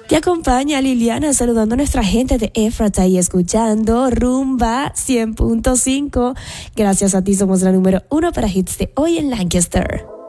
Te acompaña Liliana saludando a nuestra gente de Éfrata y escuchando Rumba 100.5. Gracias a ti somos la número 1 para hits de hoy en Lancaster.